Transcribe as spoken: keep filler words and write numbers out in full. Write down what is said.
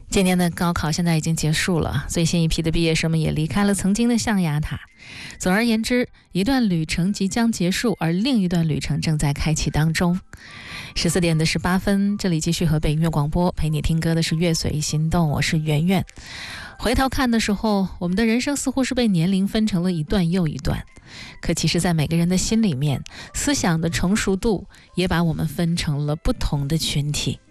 今年的高考现在已经结束了，最新一批的毕业生们也离开了曾经的象牙塔。总而言之，一段旅程即将结束，而另一段旅程正在开启当中。十四点的十八分，这里继续河北音乐广播，陪你听歌的是乐随心动，我是圆圆。回头看的时候，我们的人生似乎是被年龄分成了一段又一段，可其实在每个人的心里面，思想的成熟度也把我们分成了不同的群体。